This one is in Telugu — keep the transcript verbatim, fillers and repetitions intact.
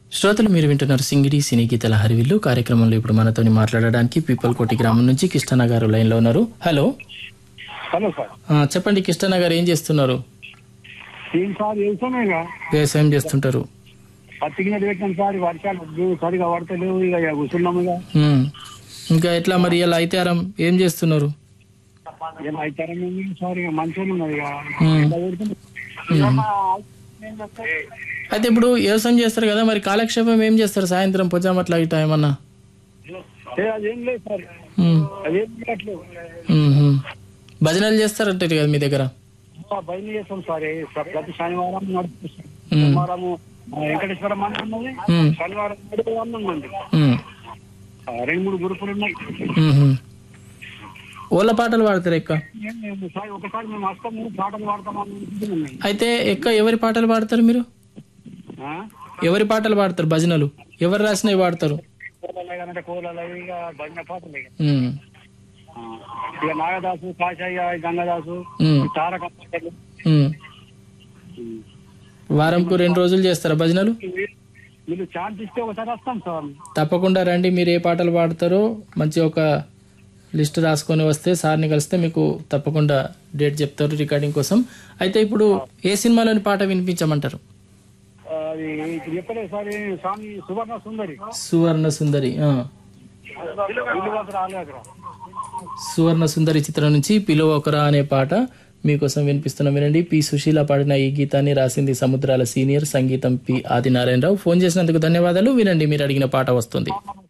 శ్రోతలు మీరు వింటున్నారు సింగిడి సినీ గీతల హరివిల్లు కార్యక్రమంలో ఇప్పుడు మనతోని మాట్లాడడానికి పీపల్ కోటి గ్రామం నుంచి కృష్ణ గారు లైన్ లో ఉన్నారు. Hello hello sir. ఆ, చెప్పండి కృష్ణ గారు, ఏం చేస్తున్నారు? ఏం సార్ వ్యవసాయమేగా వ్యవసాయం చేస్తుంటారు. పత్తి గిన్నెలు పెట్టినాం సార్, వర్షాలు లేవు, సరిగా పడతలేవు, ఇక కూర్చున్నాము. ఇక ఉమ్. ఇంకా ఎట్లా మరి ఇలా అయితారం ఏం చేస్తున్నారు? ఏం అవుతారని సార్, ఇక మంచిగా ఉన్నది. ఇక ఉమ్. ఇలా పెడుతుంది. ఉమ్. అయితే ఇప్పుడు వ్యవసాయం చేస్తారు కదా, మరి కాలక్షేపం ఏం చేస్తారు సాయంత్రం పొజామట్లా ఇట్లా ఏమన్నా? ఏ, అదేం లేదు సార్, ఉమ్. అదేం చేయట్లేదు. ఉమ్. భజనలు చేస్తారంటారు కదా మీ దగ్గర? బయలు చేస్తాం సార్, ఏ సార్, ప్రతి శనివారం నడుపుతాం. ఉమ్. సోమవారము వెంకటేశ్వర మంది ఉన్నది, ఉమ్. శనివారం నడుపు వందం మంది, ఉమ్. ఆ, రెండు మూడు గ్రూపులు ఉన్నాయి. ఉమ్. ఓళ్ళ పాటలు పాడతారు ఎక్క? ఏం లేదు సార్, ఒకసారి మేము వస్తాము, పాటలు పాడతామని అనుకుంటున్నాం. అయితే ఎక్క ఎవరి పాటలు పాడతారు మీరు? ఆ? ఎవరి పాటలు పాడతారు? భజనలు ఎవరు రాసినవి పాడతారు? కోలలు కోలలు ఇక భజన పాటలు ఇక. ఉమ్. ఆ, ఇక నాగదాసు, కాశయ్య, గంగదాసు, ఉమ్. తారక పాటలు. ఉమ్. వారంకు రెండు రోజులు చేస్తారా భజనలు? మీరు ఛాన్స్ ఇస్తే ఒకసారి వస్తాం సార్. తప్పకుండా రండి. మీరు ఏ పాటలు పాడతారో మంచి ఒక లిస్ట్ రాసుకొని వస్తే సార్ని కలిస్తే మీకు తప్పకుండా డేట్ చెప్తారు రికార్డింగ్ కోసం. అయితే ఇప్పుడు ఏ సినిమాలోని పాట వినిపించమంటారు? అది ఇప్పుడు చెప్పలేదు సార్, ఈ స్వామి సువర్ణ సుందరి. సువర్ణ సుందరి. ఆ. ఇల్లు వద్ద రాలేదు. సువర్ణ సుందరి చిత్రం నుంచి పిలువ ఒకరా అనే పాట మీకోసం వినిపిస్తున్నాం, వినండి. పి సుశీల పాడిన ఈ గీతాన్ని రాసింది సముద్రాల సీనియర్, సంగీతం పి ఆదినారాయణరావు. ఫోన్ చేసినందుకు ధన్యవాదాలు. వినండి, మీరు అడిగిన పాట వస్తుంది.